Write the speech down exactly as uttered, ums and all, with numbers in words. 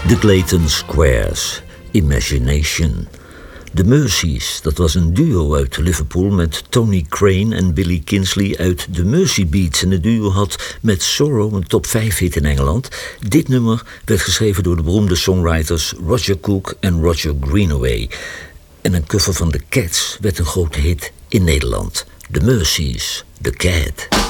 The Clayton Squares, Imagination. The Mercies, dat was een duo uit Liverpool met Tony Crane en Billy Kinsley uit The Mersey Beats. En het duo had met Sorrow een top vijf hit in Engeland. Dit nummer werd geschreven door de beroemde songwriters Roger Cook en Roger Greenaway. En een cover van The Cats werd een grote hit in Nederland. The Mercies, The Cat.